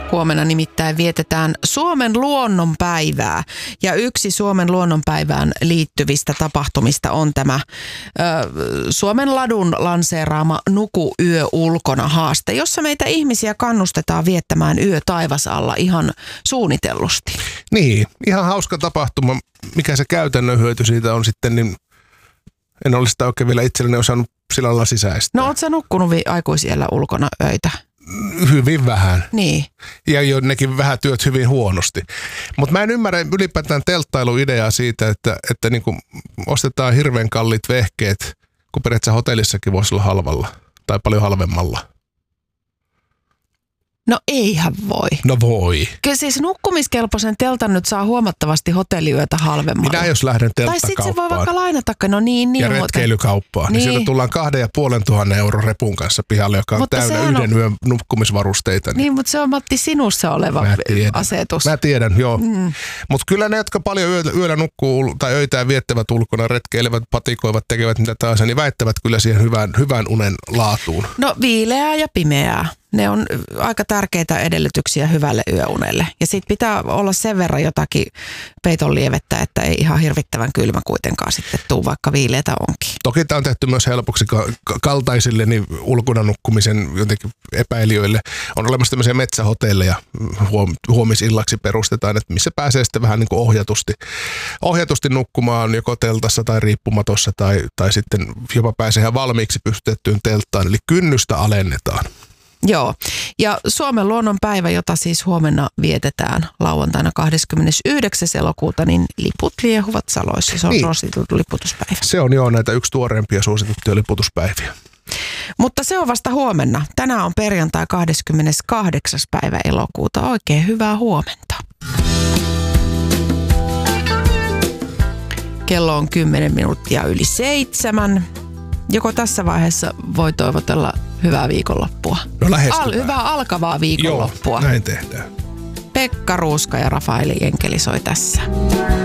Huomenna nimittäin vietetään Suomen luonnonpäivää. Ja yksi Suomen luonnonpäivään liittyvistä tapahtumista on tämä Suomen Ladun lanseeraama Nuku yö ulkona -haaste, jossa meitä ihmisiä kannustetaan viettämään yö taivasalla ihan suunnitellusti. Niin, ihan hauska tapahtuma. Mikä se käytännön hyöty siitä on sitten, niin en ole sitä oikein vielä itselleni osannut sillä lailla sisäistää. No oot sä nukkunut aikuisiellä ulkona öitä? Hyvin vähän. Niin. Ja jo nekin vähän työt hyvin huonosti. Mutta mä en ymmärrä ylipäätään telttailuideaa siitä, että niin kuin ostetaan hirveän kalliit vehkeet, kun periaatteessa hotellissakin voisi olla halvalla tai paljon halvemmalla. No eihän voi. No voi. Kyllä siis nukkumiskelpoisen teltan nyt saa huomattavasti hotelliyötä halvemmalla. Minä jos lähden Tai sitten se voi vaikka lainata, no niin. Ja retkeilykauppaan. Niin sieltä tullaan 2,500 euron repun kanssa pihalle, joka on mutta täynnä yhden yön nukkumisvarusteita. Niin, mutta se on Matti sinussa oleva asetus. Mä tiedän, joo. Mutta kyllä ne, jotka paljon yöllä nukkuu tai öitään viettävät ulkona, retkeilevät, patikoivat, tekevät mitä taas, niin väittävät kyllä siihen hyvän unen laatuun. No viileää ja pimeää. Ne on aika tärkeitä edellytyksiä hyvälle yöunelle. Ja sitten pitää olla sen verran jotakin peiton lievettä, että ei ihan hirvittävän kylmä kuitenkaan sitten tuu, vaikka viileätä onkin. Toki tämä on tehty myös helpoksi kaltaisille niin ulkona nukkumisen jotenkin epäilijöille. On olemassa tämmöisiä metsähotelleja, huomisillaksi perustetaan, että missä pääsee sitten vähän niin kuin ohjatusti nukkumaan joko teltassa tai riippumatossa tai sitten jopa pääsee ihan valmiiksi pystytettyyn telttaan. Eli kynnystä alennetaan. Joo, ja Suomen luonnonpäivä, jota siis huomenna vietetään lauantaina 29. elokuuta, niin liput liehuvat saloissa. Se on suosittu liputuspäivä. Se on joo näitä yksi tuoreempia suosittuja liputuspäiviä. Mutta se on vasta huomenna. Tänään on perjantai 28. päivä elokuuta. Oikein hyvää huomenta. Kello on 10 minuuttia yli 7. Joko tässä vaiheessa voi toivotella hyvää viikonloppua? No lähestytään. Hyvää alkavaa viikonloppua. Joo, näin tehdään. Pekka Ruuska ja Rafaeli Enkeli soi tässä.